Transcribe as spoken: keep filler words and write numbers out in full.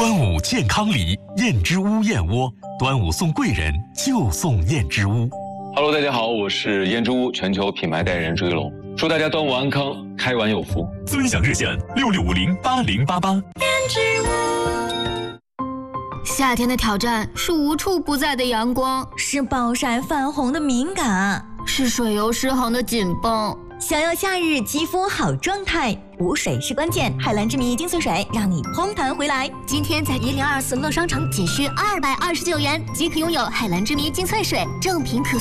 端午健康礼，燕之屋燕窝，端午送贵人就送燕之屋。 Hello， 大家好，我是燕之屋全球品牌代言人朱一龙，祝大家端午安康，开完有福。 尊享热线六六五零八零八八。燕之屋。夏天的挑战是无处不在的阳光， 是暴晒泛红的敏感， 是水油失衡的紧绷。 想要夏日肌肤好状态，补水是关键。海蓝之谜精粹水让你嘭弹回来。 今天在一零二四乐商城仅需二百二十九元即可拥有海蓝之谜精粹水，正品可